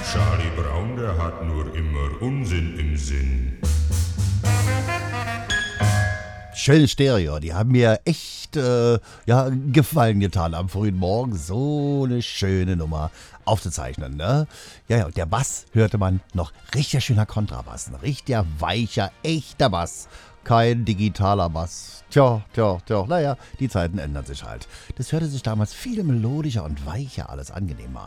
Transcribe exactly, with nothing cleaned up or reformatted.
Charlie Brown, der hat nur immer Unsinn im Sinn. Schönes Stereo, die haben mir echt äh, ja, Gefallen getan am frühen Morgen, so eine schöne Nummer aufzuzeichnen. Ne? Ja, ja, und der Bass hörte man noch, richtig schöner Kontrabass, ein richtiger weicher, echter Bass, kein digitaler Bass. Tja, tja, tja, naja, die Zeiten ändern sich halt. Das hörte sich damals viel melodischer und weicher, alles angenehmer